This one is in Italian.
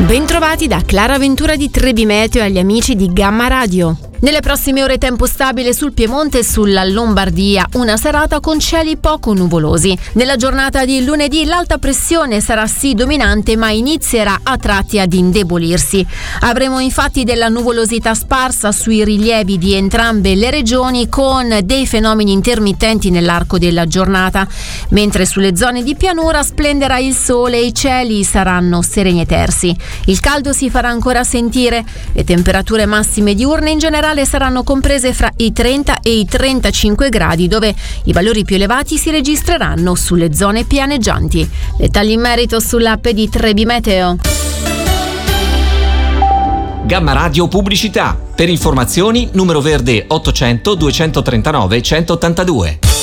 Bentrovati da Clara Ventura di Trebi Meteo e agli amici di Gamma Radio. Nelle prossime ore tempo stabile sul Piemonte e sulla Lombardia, una serata con cieli poco nuvolosi. Nella giornata di lunedì l'alta pressione sarà sì dominante, ma inizierà a tratti ad indebolirsi. Avremo infatti della nuvolosità sparsa sui rilievi di entrambe le regioni, con dei fenomeni intermittenti nell'arco della giornata, mentre sulle zone di pianura splenderà il sole e i cieli saranno sereni e tersi. Il caldo si farà ancora sentire, le temperature massime diurne in generale saranno comprese fra i 30 e i 35 gradi, dove i valori più elevati si registreranno sulle zone pianeggianti. Dettagli in merito sull'app di Trebi Meteo. Gamma Radio Pubblicità. Per informazioni numero verde 800 239 182.